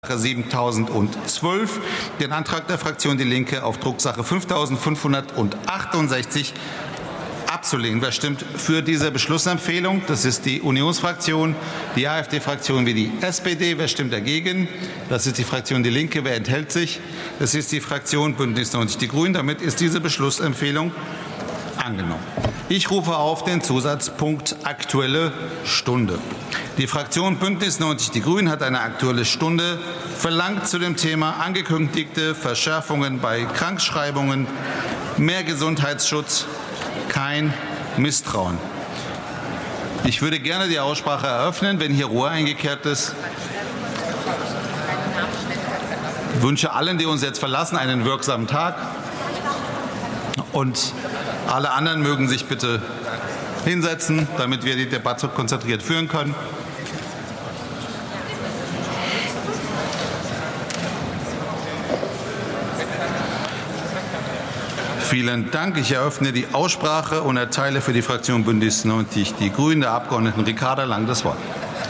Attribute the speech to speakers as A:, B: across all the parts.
A: Drucksache 7012, den Antrag der Fraktion Die Linke auf Drucksache 5568 abzulehnen. Wer stimmt für diese Beschlussempfehlung? Das ist die Unionsfraktion, die AfD-Fraktion wie die SPD. Wer stimmt dagegen? Das ist die Fraktion Die Linke. Wer enthält sich? Das ist die Fraktion Bündnis 90 Die Grünen. Damit ist diese Beschlussempfehlung angenommen. Ich rufe auf den Zusatzpunkt Aktuelle Stunde. Die Fraktion Bündnis 90 Die Grünen hat eine Aktuelle Stunde verlangt zu dem Thema angekündigte Verschärfungen bei Krankschreibungen, mehr Gesundheitsschutz, kein Misstrauen. Ich würde gerne die Aussprache eröffnen, wenn hier Ruhe eingekehrt ist. Ich wünsche allen, die uns jetzt verlassen, einen wirksamen Tag. Und alle anderen mögen sich bitte hinsetzen, damit wir die Debatte konzentriert führen können. Vielen Dank. Ich eröffne die Aussprache und erteile für die Fraktion Bündnis 90 Die Grünen der Abgeordneten Ricarda Lang das Wort.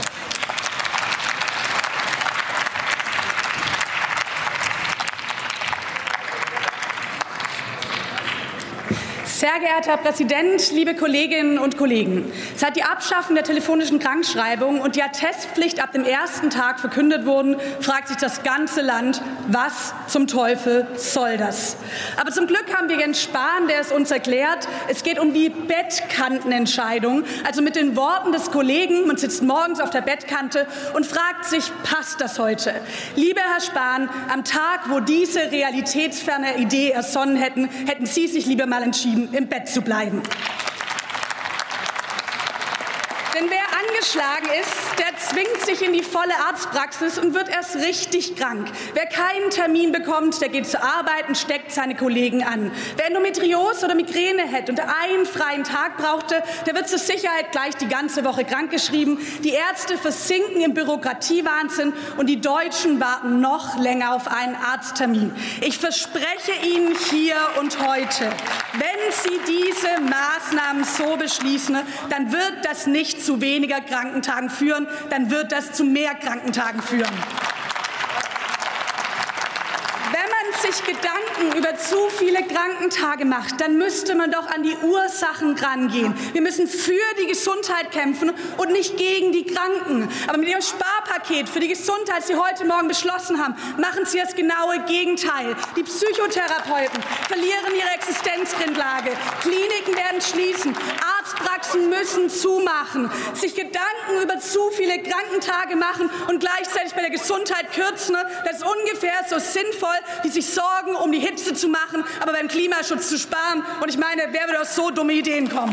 B: Sehr geehrter Herr Präsident, liebe Kolleginnen und Kollegen! Seit die Abschaffung der telefonischen Krankschreibung und die Attestpflicht ab dem ersten Tag verkündet wurden, fragt sich das ganze Land, was zum Teufel soll das? Aber zum Glück haben wir Jens Spahn, der es uns erklärt. Es geht um die Bettkantenentscheidung. Also mit den Worten des Kollegen, man sitzt morgens auf der Bettkante und fragt sich, passt das heute? Lieber Herr Spahn, am Tag, wo diese realitätsferne Idee ersonnen hätten, hätten Sie sich lieber mal entschieden, im Bett zu bleiben. Denn wer angeschlagen ist, der zwingt sich in die volle Arztpraxis und wird erst richtig krank. Wer keinen Termin bekommt, der geht zur Arbeit und steckt seine Kollegen an. Wer Endometriose oder Migräne hätte und einen freien Tag brauchte, der wird zur Sicherheit gleich die ganze Woche krankgeschrieben. Die Ärzte versinken im Bürokratiewahnsinn und die Deutschen warten noch länger auf einen Arzttermin. Ich verspreche Ihnen hier und heute, wenn Sie diese Maßnahmen so beschließen, dann wird das nicht zu weniger Krankentagen führen, dann wird das zu mehr Krankentagen führen. Wenn man sich Gedanken über zu viele Krankentage macht, dann müsste man doch an die Ursachen rangehen. Wir müssen für die Gesundheit kämpfen und nicht gegen die Kranken. Aber mit Ihrem Sparpaket für die Gesundheit, das Sie heute Morgen beschlossen haben, machen Sie das genaue Gegenteil. Die Psychotherapeuten verlieren ihre Existenzgrundlage. Kliniken werden schließen. Arztpraxen müssen zumachen. Sich Gedanken über zu viele Krankentage machen und gleichzeitig bei der Gesundheit kürzen, das ist ungefähr so sinnvoll, wie sich Sorgen um die Hitze zu machen, aber beim Klimaschutz zu sparen. Und ich meine, wer würde auf so dumme Ideen kommen?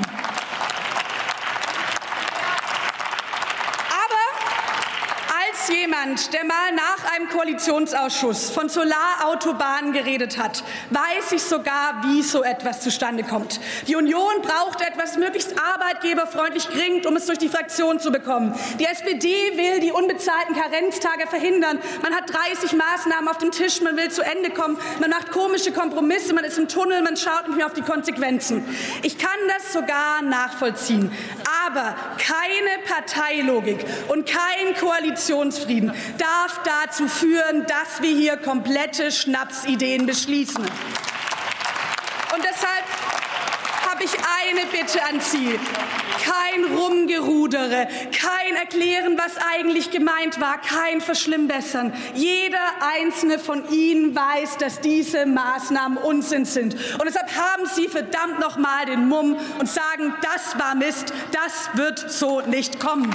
B: Jemand, der mal nach einem Koalitionsausschuss von Solarautobahnen geredet hat, weiß ich sogar, wie so etwas zustande kommt. Die Union braucht etwas, das möglichst arbeitgeberfreundlich klingt, um es durch die Fraktion zu bekommen. Die SPD will die unbezahlten Karenztage verhindern. Man hat 30 Maßnahmen auf dem Tisch, man will zu Ende kommen. Man macht komische Kompromisse, man ist im Tunnel, man schaut nicht mehr auf die Konsequenzen. Ich kann das sogar nachvollziehen. Aber keine Parteilogik und kein Koalitionsfrieden darf dazu führen, dass wir hier komplette Schnapsideen beschließen. Und deshalb habe ich eine Bitte an Sie. Kein Rumgerudere, kein Erklären, was eigentlich gemeint war, kein Verschlimmbessern. Jeder einzelne von Ihnen weiß, dass diese Maßnahmen Unsinn sind. Und deshalb haben Sie verdammt noch mal den Mumm und sagen, das war Mist, das wird so nicht kommen.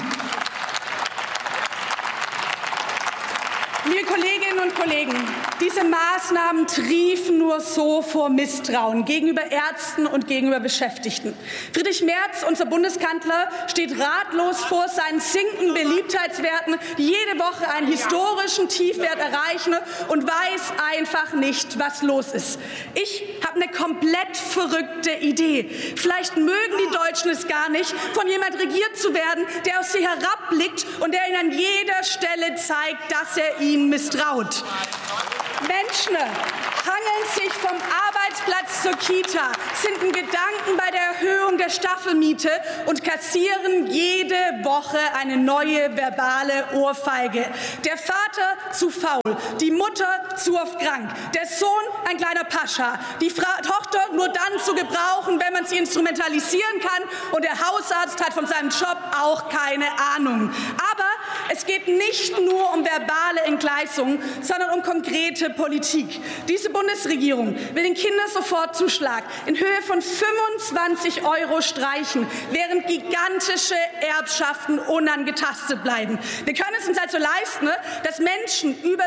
B: Liebe Kolleginnen und Kollegen, diese Maßnahmen triefen nur so vor Misstrauen gegenüber Ärzten und gegenüber Beschäftigten. Friedrich Merz, unser Bundeskanzler, steht ratlos vor seinen sinkenden Beliebtheitswerten, die jede Woche einen historischen Tiefwert erreichen und weiß einfach nicht, was los ist. Ich habe eine komplett verrückte Idee. Vielleicht mögen die Deutschen es gar nicht, von jemand regiert zu werden, der auf sie herabblickt und der ihnen an jeder Stelle zeigt, dass er ihnen misstraut. Menschen hangeln sich vom Arbeitsplatz zur Kita, sind in Gedanken bei der Erhöhung der Staffelmiete und kassieren jede Woche eine neue verbale Ohrfeige. Der Vater zu faul, die Mutter zu oft krank, der Sohn ein kleiner Pascha, die Tochter nur dann zu gebrauchen, wenn man sie instrumentalisieren kann, und der Hausarzt hat von seinem Job auch keine Ahnung. Aber es geht nicht nur um verbale Entgleisung, sondern um konkrete Politik. Diese Bundesregierung will den Kindersofortzuschlag in Höhe von 25 € streichen, während gigantische Erbschaften unangetastet bleiben. Wir können es uns also leisten, dass Menschen über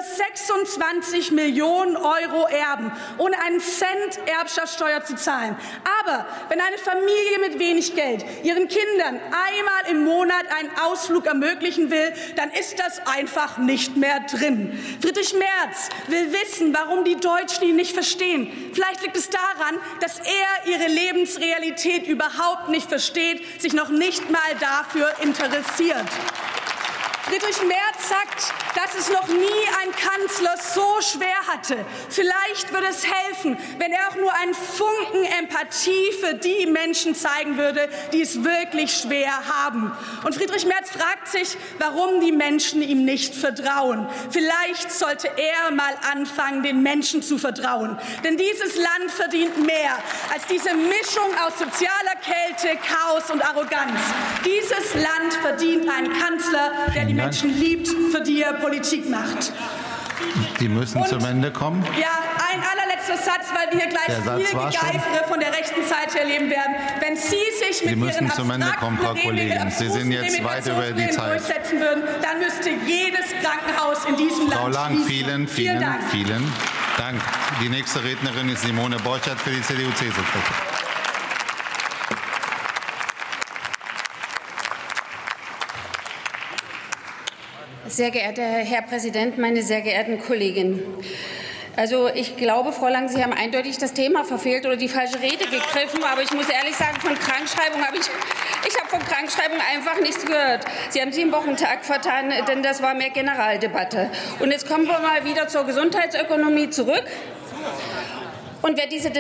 B: 26 Millionen € erben, ohne einen Cent Erbschaftssteuer zu zahlen. Aber wenn eine Familie mit wenig Geld ihren Kindern einmal im Monat einen Ausflug ermöglichen will, dann ist das einfach nicht mehr drin. Friedrich Merz will wissen, warum die Deutschen ihn nicht verstehen. Vielleicht liegt es daran, dass er ihre Lebensrealität überhaupt nicht versteht, sich noch nicht mal dafür interessiert. Friedrich Merz sagt, dass es noch nie ein Kanzler so schwer hatte. Vielleicht würde es helfen, wenn er auch nur einen Funken Empathie für die Menschen zeigen würde, die es wirklich schwer haben. Und Friedrich Merz fragt sich, warum die Menschen ihm nicht vertrauen. Vielleicht sollte er mal anfangen, den Menschen zu vertrauen. Denn dieses Land verdient mehr als diese Mischung aus sozialer Kälte, Chaos und Arroganz. Dieses Land verdient einen Kanzler, der die Menschen liebt, für die er Politik macht.
A: Sie müssen zum Ende kommen.
B: Ja, ein allerletzter Satz, weil wir hier gleich viel Gegeifere von der rechten Seite erleben werden. Wenn Sie sich mit Ihren abstrakten
A: Sie sind jetzt weit über die Zeit
B: durchsetzen würden, dann müsste jedes Krankenhaus in diesem
A: Frau
B: Land
A: Lang,
B: schließen.
A: vielen Dank. Die nächste Rednerin ist Simone Borchardt für die CDU-CSU-Fraktion.
C: Sehr geehrter Herr Präsident, meine sehr geehrten Kolleginnen! Also ich glaube, Frau Lang, Sie haben eindeutig das Thema verfehlt oder die falsche Rede gegriffen. Aber ich muss ehrlich sagen, von Krankschreibung habe von Krankschreibung einfach nichts gehört. Sie haben sie im Wochentag vertan, denn das war mehr Generaldebatte. Und jetzt kommen wir mal wieder zur Gesundheitsökonomie zurück. Und wer diese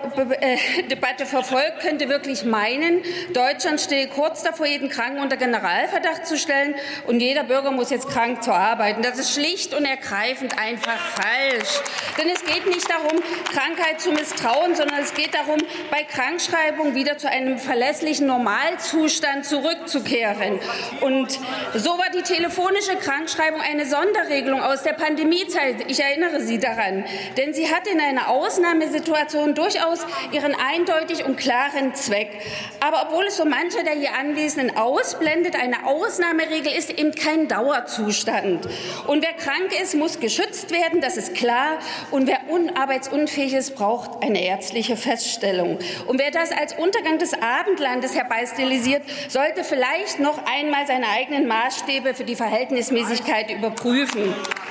C: Debatte verfolgt, könnte wirklich meinen, Deutschland stehe kurz davor, jeden Kranken unter Generalverdacht zu stellen und jeder Bürger muss jetzt krank zur Arbeit. Und das ist schlicht und ergreifend einfach falsch. Denn es geht nicht darum, Krankheit zu misstrauen, sondern es geht darum, bei Krankschreibung wieder zu einem verlässlichen Normalzustand zurückzukehren. Und so war die telefonische Krankschreibung eine Sonderregelung aus der Pandemiezeit. Ich erinnere Sie daran. Denn sie hat in einer Ausnahmesituation durchaus ihren eindeutig und klaren Zweck. Aber obwohl es so mancher der hier Anwesenden ausblendet, eine Ausnahmeregel ist eben kein Dauerzustand. Und wer krank ist, muss geschützt werden, das ist klar. Und wer arbeitsunfähig ist, braucht eine ärztliche Feststellung. Und wer das als Untergang des Abendlandes herbeistilisiert, sollte vielleicht noch einmal seine eigenen Maßstäbe für die Verhältnismäßigkeit überprüfen.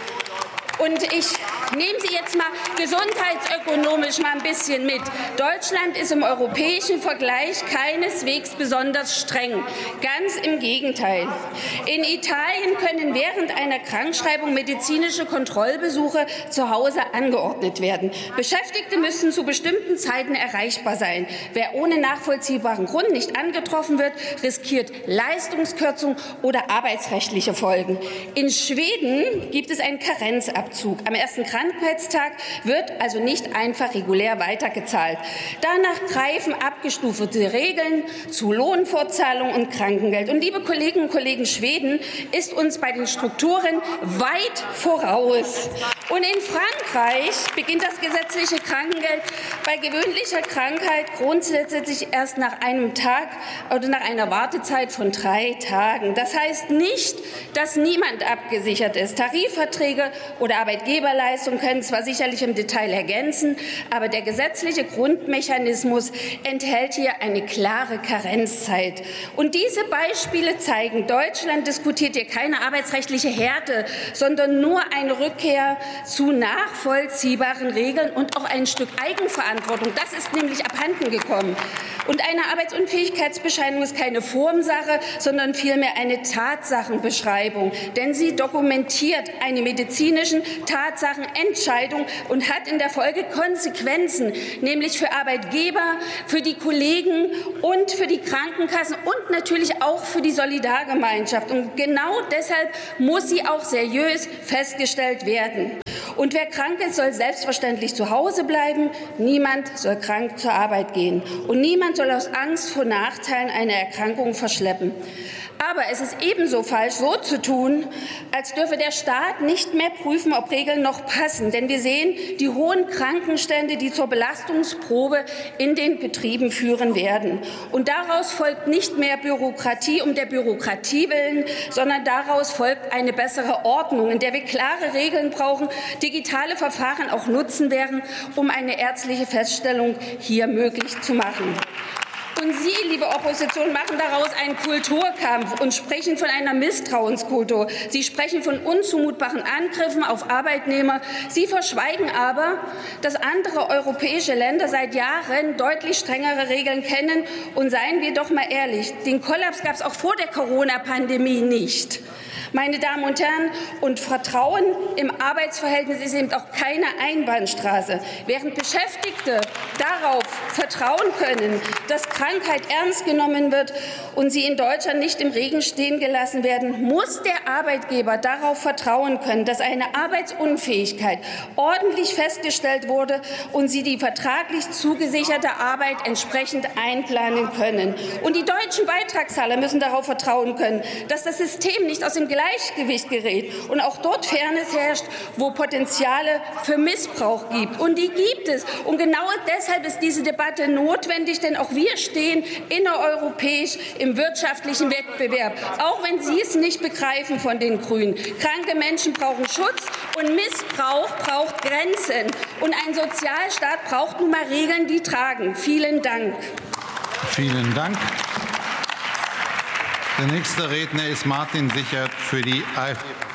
C: Und ich nehme Sie jetzt mal gesundheitsökonomisch mal ein bisschen mit. Deutschland ist im europäischen Vergleich keineswegs besonders streng. Ganz im Gegenteil. In Italien können während einer Krankschreibung medizinische Kontrollbesuche zu Hause angeordnet werden. Beschäftigte müssen zu bestimmten Zeiten erreichbar sein. Wer ohne nachvollziehbaren Grund nicht angetroffen wird, riskiert Leistungskürzung oder arbeitsrechtliche Folgen. In Schweden gibt es einen Karenzabzug. Am ersten Krankheitstag wird also nicht einfach regulär weitergezahlt. Danach greifen abgestufte Regeln zu Lohnfortzahlung und Krankengeld. Und liebe Kolleginnen und Kollegen, Schweden ist uns bei den Strukturen weit voraus. Und in Frankreich beginnt das gesetzliche Krankengeld bei gewöhnlicher Krankheit grundsätzlich erst nach einem Tag oder nach einer Wartezeit von 3 Tagen. Das heißt nicht, dass niemand abgesichert ist. Tarifverträge oder Arbeitgeberleistungen können zwar sicherlich im Detail ergänzen, aber der gesetzliche Grundmechanismus enthält hier eine klare Karenzzeit. Und diese Beispiele zeigen, Deutschland diskutiert hier keine arbeitsrechtliche Härte, sondern nur eine Rückkehr zu nachvollziehbaren Regeln und auch ein Stück Eigenverantwortung. Das ist nämlich abhanden gekommen. Und eine Arbeitsunfähigkeitsbescheinigung ist keine Formsache, sondern vielmehr eine Tatsachenbeschreibung. Denn sie dokumentiert einen medizinischen, Tatsachen Entscheidung und hat in der Folge Konsequenzen, nämlich für Arbeitgeber, für die Kollegen und für die Krankenkassen und natürlich auch für die Solidargemeinschaft. Und genau deshalb muss sie auch seriös festgestellt werden. Und wer krank ist, soll selbstverständlich zu Hause bleiben. Niemand soll krank zur Arbeit gehen. Und niemand soll aus Angst vor Nachteilen eine Erkrankung verschleppen. Aber es ist ebenso falsch, so zu tun, als dürfe der Staat nicht mehr prüfen, ob Regeln noch passen. Denn wir sehen die hohen Krankenstände, die zur Belastungsprobe in den Betrieben führen werden. Und daraus folgt nicht mehr Bürokratie um der Bürokratie willen, sondern daraus folgt eine bessere Ordnung, in der wir klare Regeln brauchen, digitale Verfahren auch nutzen werden, um eine ärztliche Feststellung hier möglich zu machen. Und Sie, liebe Opposition, machen daraus einen Kulturkampf und sprechen von einer Misstrauenskultur. Sie sprechen von unzumutbaren Angriffen auf Arbeitnehmer. Sie verschweigen aber, dass andere europäische Länder seit Jahren deutlich strengere Regeln kennen. Und seien wir doch mal ehrlich, den Kollaps gab es auch vor der Corona-Pandemie nicht. Meine Damen und Herren, und Vertrauen im Arbeitsverhältnis ist eben auch keine Einbahnstraße. Während Beschäftigte darauf vertrauen können, dass Krankheit ernst genommen wird und sie in Deutschland nicht im Regen stehen gelassen werden, muss der Arbeitgeber darauf vertrauen können, dass eine Arbeitsunfähigkeit ordentlich festgestellt wurde und sie die vertraglich zugesicherte Arbeit entsprechend einplanen können. Und die deutschen Beitragszahler müssen darauf vertrauen können, dass das System nicht aus dem Gleichgewicht gerät und auch dort Fairness herrscht, wo Potenziale für Missbrauch gibt. Und die gibt es. Und genau deshalb ist diese Debatte notwendig, denn auch wir stehen innereuropäisch im wirtschaftlichen Wettbewerb, auch wenn Sie es nicht begreifen von den Grünen. Kranke Menschen brauchen Schutz und Missbrauch braucht Grenzen. Und ein Sozialstaat braucht nun mal Regeln, die tragen. Vielen Dank.
A: Vielen Dank. Der nächste Redner ist Martin Sichert für die AfD.